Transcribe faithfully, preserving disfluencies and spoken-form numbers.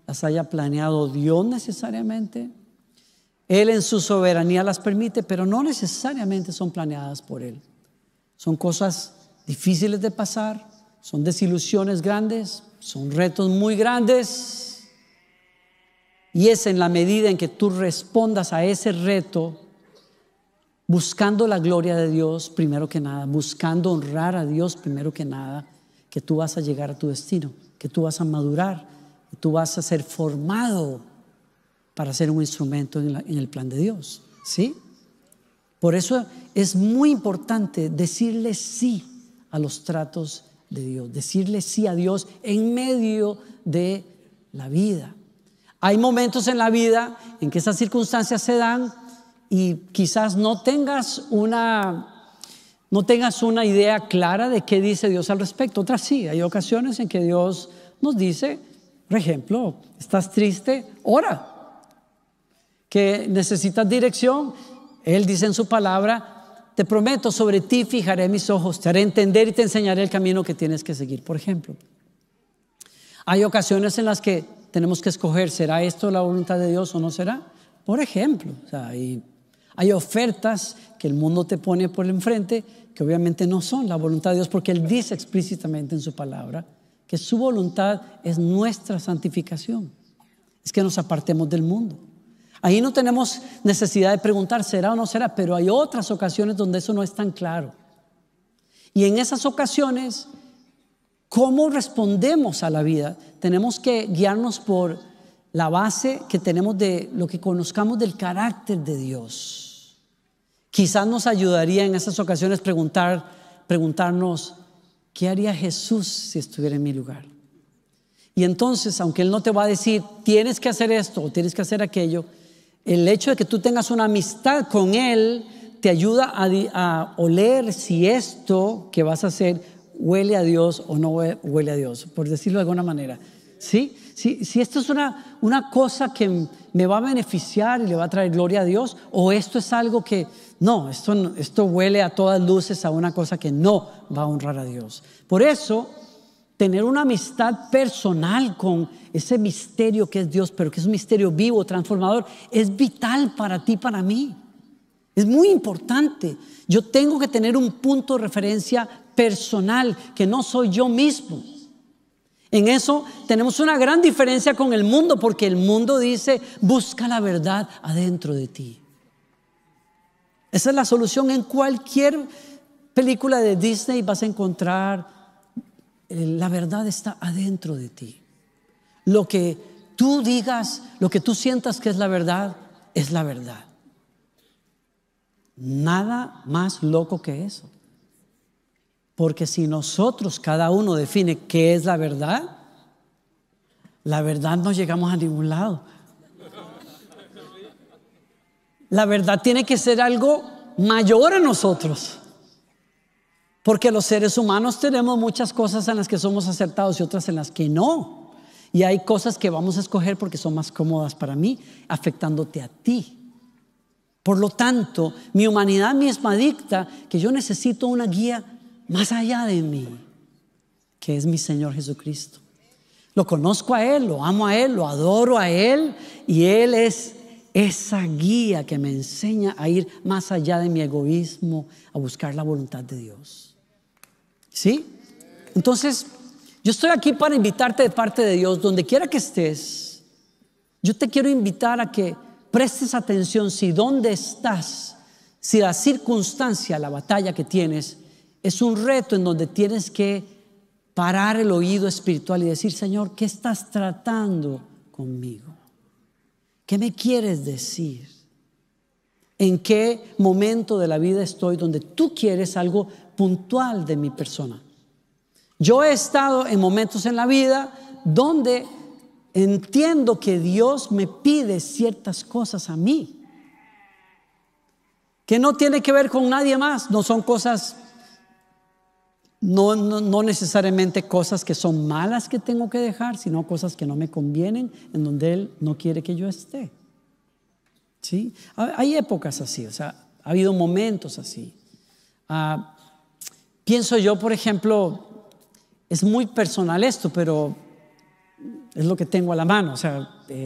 las haya planeado Dios necesariamente. Él en su soberanía las permite, pero no necesariamente son planeadas por Él. Son cosas difíciles de pasar, son desilusiones grandes, son retos muy grandes. Y es en la medida en que tú respondas a ese reto, buscando la gloria de Dios primero que nada, buscando honrar a Dios primero que nada, que tú vas a llegar a tu destino, que tú vas a madurar, que tú vas a ser formado para ser un instrumento en, la, en el plan de Dios, ¿sí? Por eso es muy importante decirle sí a los tratos de Dios, decirle sí a Dios en medio de la vida. Hay momentos en la vida en que esas circunstancias se dan y quizás no tengas una, no tengas una idea clara de qué dice Dios al respecto. Otras sí, hay ocasiones en que Dios nos dice, por ejemplo, estás triste, ora. Que necesitas dirección, Él dice en su palabra, te prometo, sobre ti fijaré mis ojos, te haré entender y te enseñaré el camino que tienes que seguir. Por ejemplo, hay ocasiones en las que tenemos que escoger, ¿será esto la voluntad de Dios o no será? Por ejemplo, o sea, hay, hay ofertas que el mundo te pone por el enfrente que obviamente no son la voluntad de Dios, porque Él dice explícitamente en su palabra que su voluntad es nuestra santificación, es que nos apartemos del mundo. Ahí no tenemos necesidad de preguntar será o no será, pero hay otras ocasiones donde eso no es tan claro. Y en esas ocasiones, ¿cómo respondemos a la vida? Tenemos que guiarnos por la base que tenemos de lo que conozcamos del carácter de Dios. Quizás nos ayudaría en esas ocasiones preguntar, preguntarnos, ¿qué haría Jesús si estuviera en mi lugar? Y entonces, aunque Él no te va a decir, tienes que hacer esto o tienes que hacer aquello, el hecho de que tú tengas una amistad con Él te ayuda a, a oler si esto que vas a hacer huele a Dios o no huele a Dios, por decirlo de alguna manera. ¿Sí? Si, si esto es una, una cosa que me va a beneficiar y le va a traer gloria a Dios, o esto es algo que no, esto, esto huele a todas luces a una cosa que no va a honrar a Dios. Por eso, tener una amistad personal con ese misterio que es Dios, pero que es un misterio vivo, transformador, es vital para ti, para mí. Es muy importante. Yo tengo que tener un punto de referencia personal, que no soy yo mismo. En eso tenemos una gran diferencia con el mundo, porque el mundo dice, busca la verdad adentro de ti. Esa es la solución. En cualquier película de Disney vas a encontrar la verdad está adentro de ti. Lo que tú digas, lo que tú sientas que es la verdad, es la verdad. Nada más loco que eso. Porque si nosotros, cada uno define qué es la verdad, la verdad no llegamos a ningún lado. La verdad tiene que ser algo mayor a nosotros. Porque los seres humanos tenemos muchas cosas en las que somos acertados y otras en las que no. Y hay cosas que vamos a escoger porque son más cómodas para mí, afectándote a ti. Por lo tanto, mi humanidad misma dicta que yo necesito una guía más allá de mí, que es mi Señor Jesucristo. Lo conozco a Él, lo amo a Él, lo adoro a Él, y Él es esa guía que me enseña a ir más allá de mi egoísmo, a buscar la voluntad de Dios. ¿Sí? Entonces, yo estoy aquí para invitarte de parte de Dios, donde quiera que estés. Yo te quiero invitar a que prestes atención si dónde estás, si la circunstancia, la batalla que tienes, es un reto en donde tienes que parar el oído espiritual y decir, Señor, ¿qué estás tratando conmigo? ¿Qué me quieres decir? ¿En qué momento de la vida estoy donde tú quieres algo puntual de mi persona? Yo he estado en momentos en la vida donde entiendo que Dios me pide ciertas cosas a mí, que no tiene que ver con nadie más. No son cosas, no, no, no necesariamente cosas que son malas que tengo que dejar, sino cosas que no me convienen, en donde Él no quiere que yo esté. ¿Sí? Hay épocas así, o sea, ha habido momentos así. Uh, pienso yo, por ejemplo, es muy personal esto, pero es lo que tengo a la mano. O sea,